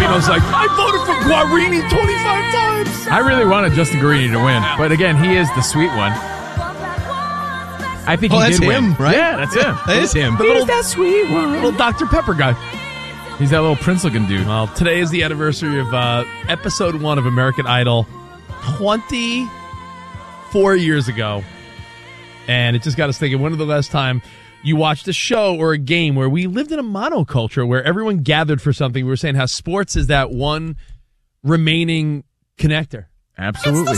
Valentino's like, I voted for Guarini 25 times. I really wanted Justin Guarini to win, but again, he is the sweet one. I think he that's did him, win. right? Yeah, that's him. That is him. He's that sweet one. Little Dr. Pepper guy. He's that little prince-looking dude. Well, today is the anniversary of episode 1 of American Idol 24 years ago. And it just got us thinking, when was the last time you watched a show or a game where we lived in a monoculture where everyone gathered for something? We were saying how sports is that one remaining connector. Absolutely.